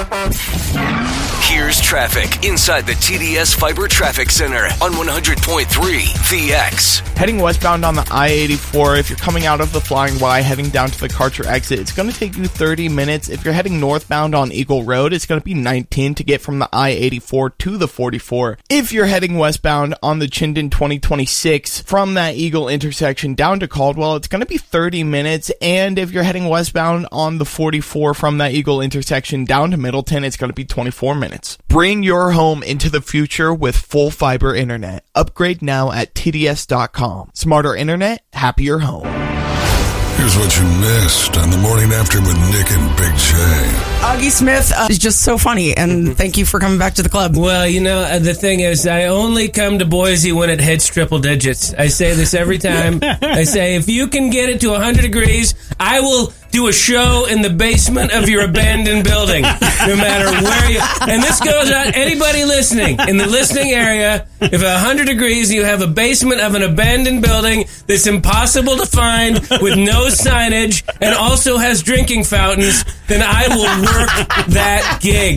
Here's traffic inside the TDS Fiber Traffic Center on 100.3 The X. Heading westbound on the I-84, if you're coming out of the Flying Y, heading down to the Karcher exit, it's going to take you 30 minutes. If you're heading northbound on Eagle Road, it's going to be 19 to get from the I-84 to the 44. If you're heading westbound on the Chinden 2026 from that Eagle intersection down to Caldwell, it's going to be 30 minutes. And if you're heading westbound on the 44 from that Eagle intersection down to Middleton, it's going to be 24 minutes. Bring your home into the future with full fiber internet. Upgrade now at TDS.com. Smarter internet, happier home. Here's what you missed on the morning after with Nick and Big J. Augie Smith is just so funny, and thank you for coming back to the club. Well, you know, the thing is, I only come to Boise when it hits triple digits. I say this every time. I say, if you can get it to 100 degrees, I will do a show in the basement of your abandoned building, no matter where you... And this goes out, anybody listening, in the listening area, if 100 degrees, you have a basement of an abandoned building that's impossible to find with no signage and also has drinking fountains, then I will work that gig.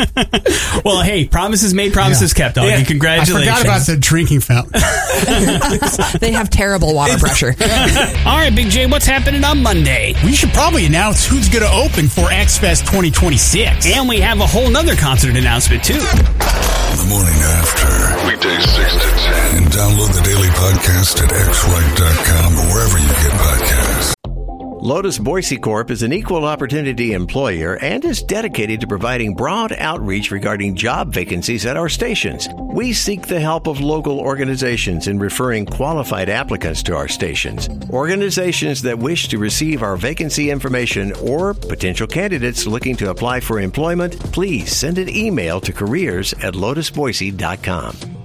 Well, hey, promises made, promises kept, Augie. Yeah. Congratulations. I forgot about the drinking fountain. They have terrible water pressure. All right, Big J, what's happening on Monday? We should probably announce who's going to open for X-Fest 2026. And we have a whole nother concert announcement, too. The morning after. Weekdays 6 to 10. And download the daily podcast at xrite.com or wherever you get podcasts. Lotus Boise Corp is an equal opportunity employer and is dedicated to providing broad outreach regarding job vacancies at our stations. We seek the help of local organizations in referring qualified applicants to our stations. Organizations that wish to receive our vacancy information or potential candidates looking to apply for employment, please send an email to careers@lotusboise.com.